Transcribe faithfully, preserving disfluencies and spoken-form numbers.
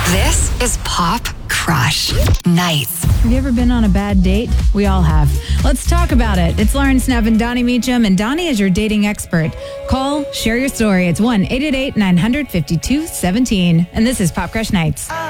This is Pop Crush Nights. Have you ever been on a bad date? We all have. Let's talk about it. It's Lauren Snev and Donnie Meacham, and Donnie is your dating expert. Call, share your story. It's one eight eight eight, nine hundred, fifty-two seventeen. And this is Pop Crush Nights.